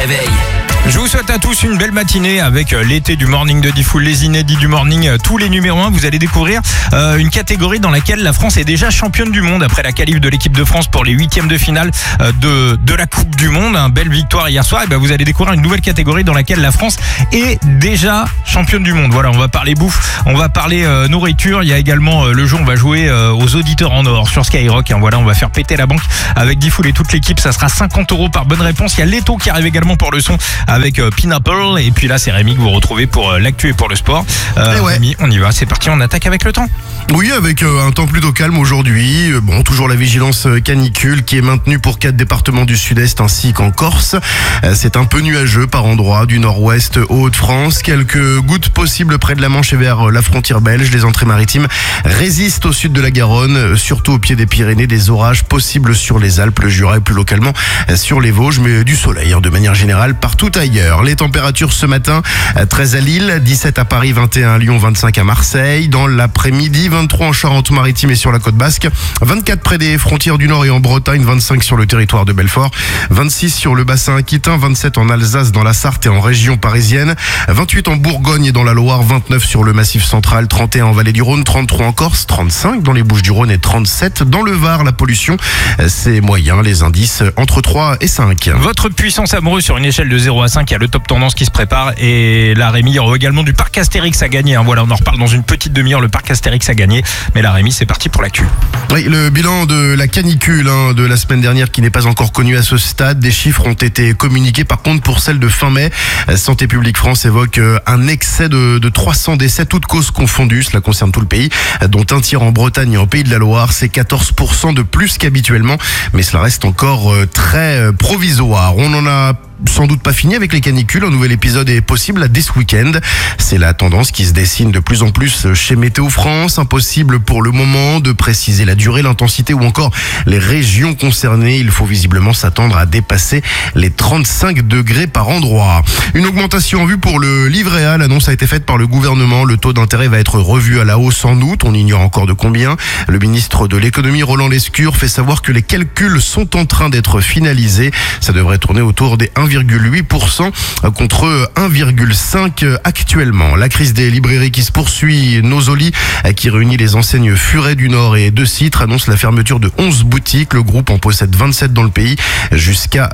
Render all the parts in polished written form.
réveil. Je vous souhaite à tous une belle matinée avec l'été du morning de Diffoul, les inédits du morning, tous les numéros 1. Vous allez découvrir une catégorie dans laquelle la France est déjà championne du monde après la qualif de l'équipe de France pour les huitièmes de finale de la Coupe du Monde. Belle victoire hier soir. Et ben vous allez découvrir une nouvelle catégorie dans laquelle la France est déjà championne du monde. Voilà, on va parler bouffe, on va parler nourriture. Il y a également le jeu, on va jouer aux auditeurs en or sur Skyrock. Voilà, on va faire péter la banque avec Diffoul et toute l'équipe. Ça sera 50 € par bonne réponse. Il y a Leto qui arrive également pour le son avec Pineapple. Et puis là, c'est Rémi que vous retrouvez pour l'actu et pour le sport. Rémi, on y va. C'est parti, on attaque avec le temps. Oui, avec un temps plutôt calme aujourd'hui. Bon, toujours la vigilance canicule qui est maintenue pour 4 départements du sud-est ainsi qu'en Corse. C'est un peu nuageux par endroits du nord-ouest au Hauts-de-France. Quelques gouttes possibles près de la Manche et vers la frontière belge. Les entrées maritimes résistent au sud de la Garonne, surtout au pied des Pyrénées. Des orages possibles sur les Alpes, le Jura et plus localement sur les Vosges, mais du soleil de manière générale partout ailleurs. Les températures ce matin, 13 à Lille, 17 à Paris, 21 à Lyon, 25 à Marseille. Dans l'après-midi, 23 en Charente-Maritime et sur la côte basque, 24 près des frontières du Nord et en Bretagne, 25 sur le territoire de Belfort, 26 sur le bassin aquitain, 27 en Alsace, dans la Sarthe et en région parisienne, 28 en Bourgogne et dans la Loire, 29 sur le Massif central, 31 en Vallée du Rhône, 33 en Corse, 35 dans les Bouches-du-Rhône et 37 dans le Var. La pollution, c'est moyen, les indices entre 3 et 5. Votre puissance amoureuse sur une échelle de 0 à 5, il y a le top tendance qui se prépare et là Rémi, il y aura également du parc Astérix à gagner. Voilà, on en reparle dans une petite demi-heure, le parc Astérix à gagner. Mais là Rémi, c'est parti pour l'actu. Oui, le bilan de la canicule de la semaine dernière qui n'est pas encore connu à ce stade. Des chiffres ont été communiqués. Par contre, pour celle de fin mai, Santé publique France évoque un excès de 300 décès, toutes causes confondues. Cela concerne tout le pays, dont un tiers en Bretagne et en Pays de la Loire. C'est 14% de plus qu'habituellement, mais cela reste encore très provisoire. On en a sans doute pas fini avec les canicules. Un nouvel épisode est possible dès ce week-end. C'est la tendance qui se dessine de plus en plus chez Météo France. Impossible pour le moment de préciser la durée, l'intensité ou encore les régions concernées. Il faut visiblement s'attendre à dépasser les 35 degrés par endroit. Une augmentation en vue pour le livret A. L'annonce a été faite par le gouvernement. Le taux d'intérêt va être revu à la hausse en août. On ignore encore de combien. Le ministre de l'économie, Roland Lescure, fait savoir que les calculs sont en train d'être finalisés. Ça devrait tourner autour des 1,8% contre 1,5% actuellement. La crise des librairies qui se poursuit. Nosoli, qui réunit les enseignes Furet du Nord et De Citre, annonce la fermeture de 11 boutiques. Le groupe en possède 27 dans le pays. Jusqu'à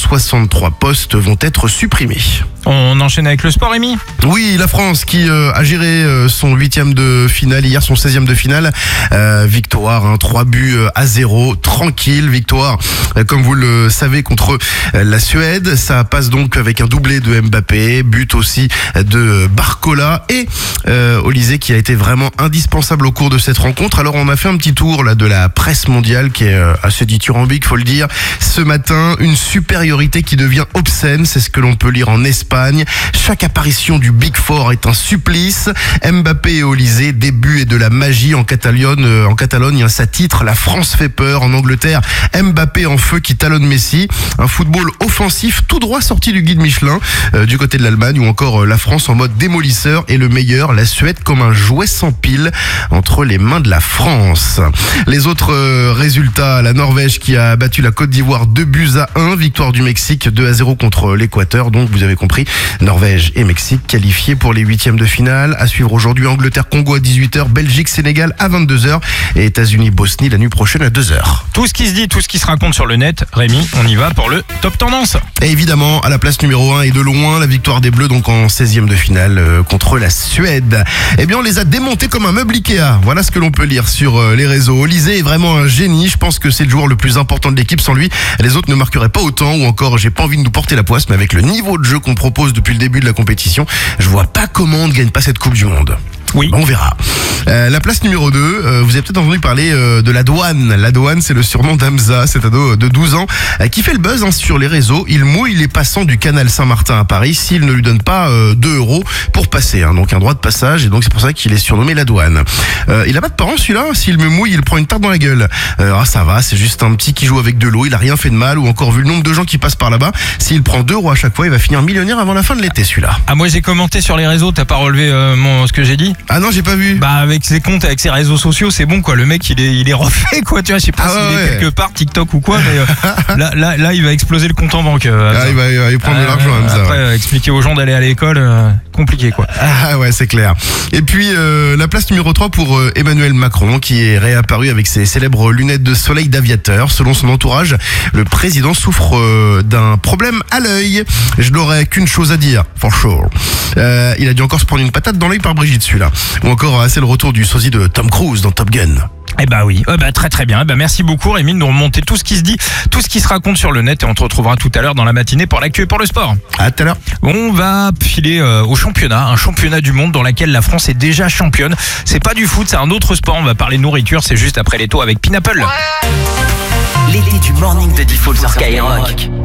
163 postes vont être supprimés. On enchaîne avec le sport, Rémi. Oui, la France qui a géré son 8e de finale, hier son 16e de finale. Victoire, 3 buts à 0, tranquille. Victoire, comme vous le savez, contre la Suède. Ça passe donc avec un doublé de Mbappé, but aussi de Barcola et Olysée qui a été vraiment indispensable au cours de cette rencontre. Alors on a fait un petit tour là de la presse mondiale qui est assez dithyrambique, faut le dire. Ce matin, une supériorité qui devient obscène, c'est ce que l'on peut lire en Espagne. Chaque apparition du Big Four est un supplice. Mbappé et Olysée, des buts et de la magie en Catalogne, ça titre La France fait peur. En Angleterre, Mbappé en feu qui talonne Messi. Un football offensif tout droit sorti du guide Michelin du côté de l'Allemagne, ou encore la France en mode démolisseur et le meilleur, la Suède, comme un jouet sans pile entre les mains de la France. Les autres résultats, la Norvège qui a battu la Côte d'Ivoire 2-1, victoire du Mexique 2-0 contre l'Équateur. Donc vous avez compris, Norvège et Mexique qualifiés pour les huitièmes de finale. À suivre aujourd'hui, Angleterre-Congo à 18h, Belgique-Sénégal à 22h et États-Unis-Bosnie la nuit prochaine à 2h. Tout ce qui se dit, tout ce qui se raconte sur le net, Rémi, on y va pour le top tendance. Et évidemment, à la place numéro 1 et de loin, la victoire des Bleus donc en 16e de finale contre la Suède. Eh bien, on les a démontés comme un meuble Ikea. Voilà ce que l'on peut lire sur les réseaux. Olysée est vraiment un génie. Je pense que c'est le joueur le plus important de l'équipe. Sans lui, les autres ne marqueraient pas autant. Ou encore, j'ai pas envie de nous porter la poisse, mais avec le niveau de jeu qu'on propose depuis le début de la compétition, je vois pas comment on ne gagne pas cette Coupe du Monde. Oui. On verra. La place numéro 2, vous avez peut-être entendu parler de la Douane. La Douane, c'est le surnom d'Hamza, cet ado de 12 ans, qui fait le buzz sur les réseaux. Il mouille les passants du canal Saint-Martin à Paris s'il ne lui donne pas 2 € pour passer. Donc un droit de passage, et donc c'est pour ça qu'il est surnommé la Douane. Il a pas de parents celui-là. S'il me mouille, il prend une tarte dans la gueule. Ça va, c'est juste un petit qui joue avec de l'eau, il a rien fait de mal. Ou encore, vu le nombre de gens qui passent par là-bas, s'il prend 2 € à chaque fois, il va finir millionnaire avant la fin de l'été celui-là. Ah, moi j'ai commenté sur les réseaux, t'as pas relevé ce que j'ai dit? Ah non, j'ai pas vu. Bah avec ses comptes, avec ses réseaux sociaux, c'est bon quoi. Le mec il est refait quoi. Tu vois, je sais pas s'il est quelque part TikTok ou quoi, mais là il va exploser le compte en banque. Il va prendre de l'argent comme ça. Après expliquer aux gens d'aller à l'école, compliqué quoi. Ah ouais, c'est clair. Et puis la place numéro 3 pour Emmanuel Macron qui est réapparu avec ses célèbres lunettes de soleil d'aviateur. Selon son entourage, le président souffre d'un problème à l'œil. Je n'aurais qu'une chose à dire, for sure. Il a dû encore se prendre une patate dans l'œil par Brigitte celui-là. Ou encore c'est le retour du sosie de Tom Cruise dans Top Gun. Eh bah oui, très très bien. Merci beaucoup Rémi de nous remonter tout ce qui se dit, tout ce qui se raconte sur le net et on te retrouvera tout à l'heure dans la matinée pour l'actu et pour le sport. À tout à l'heure. On va filer au championnat, un championnat du monde dans lequel la France est déjà championne. C'est pas du foot, c'est un autre sport. On va parler nourriture, c'est juste après les taux avec Pineapple. L'été du morning de Diffoul sur Skyrock.